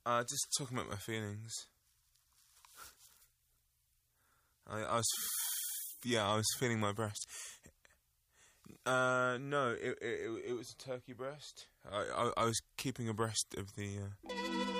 Just talking about my feelings. I was feeling my breast. No, it was a turkey breast. I was keeping abreast of the.